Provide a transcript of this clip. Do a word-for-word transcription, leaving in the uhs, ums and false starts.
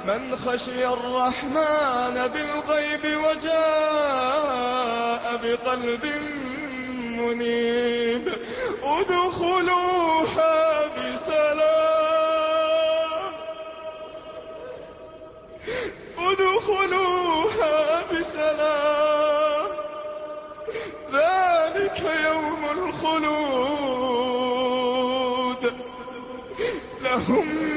من خشي الرحمن بالغيب وجاء بقلب منيب ادخلوها بسلام ادخلوها بسلام ذلك يوم الخلود لهم